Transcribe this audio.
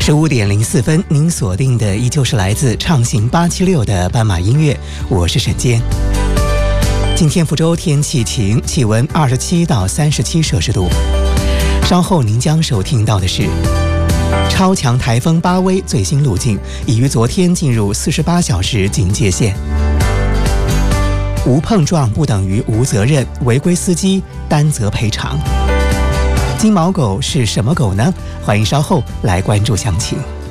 15:04，您锁定的依旧是来自畅行876的斑马音乐，我是沈坚。今天福州天气晴，气温27到37摄氏度。稍后您将收听到的是超强台风巴威最新路径，已于昨天进入48小时警戒线。无碰撞不等于无责任，违规司机担责赔偿。金毛狗是什么狗呢？欢迎稍后来关注详情。